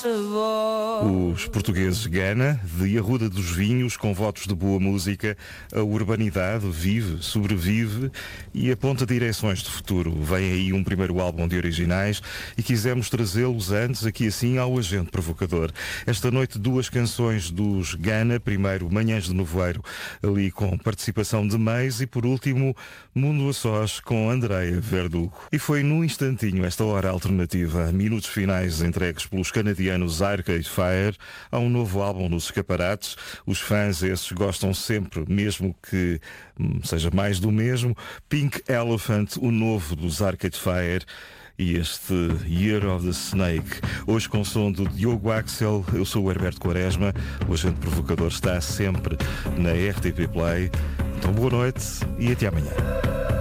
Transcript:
Os portugueses Gana, de Arruda dos Vinhos, com votos de boa música, a urbanidade vive, sobrevive e aponta direções de futuro. Vem aí um primeiro álbum de originais e quisemos trazê-los antes, aqui assim, ao Agente Provocador. Esta noite, 2 canções dos Gana. Primeiro, Manhãs de Nevoeiro, ali com participação de Meis, e por último, Mundo a Sós, com Andreia Verdugo. E foi num instantinho esta hora alternativa, minutos finais entregues pelos canadianos Arcade Fire, a um novo álbum nos escaparates. Os fãs esses gostam sempre, mesmo que seja mais do mesmo. Pink Elephant, o novo dos Arcade Fire, e este Year of the Snake. Hoje com o som do Diogo Axel. Eu sou o Herberto Quaresma. O Agente Provocador está sempre na RTP Play. Então boa noite e até amanhã.